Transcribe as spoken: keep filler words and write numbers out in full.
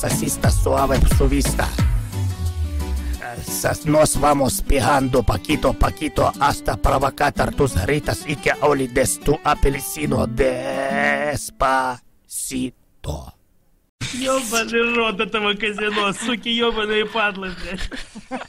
Asista suave su vista. Nos vamos pegando poquito poquito hasta provocar tus ritas y que olides tu apellido despacito. Ёбаный рот этого казино, суки, ёбаные падлы, блядь.